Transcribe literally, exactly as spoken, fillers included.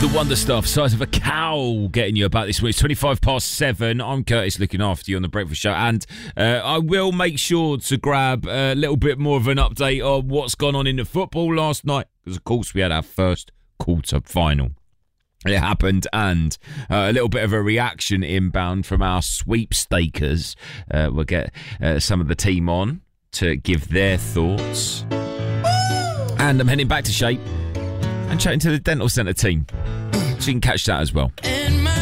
The wonder stuff, size of a cow, getting you about this week. It's twenty-five past seven. I'm Curtis, looking after you on the Breakfast Show, and uh, I will make sure to grab a little bit more of an update on what's gone on in the football last night, because of course we had our first quarter final. It happened, and uh, a little bit of a reaction inbound from our sweepstakers. Uh, we'll get uh, some of the team on to give their thoughts, and I'm heading back to Shape and chatting to the Dental Centre team, so you can catch that as well.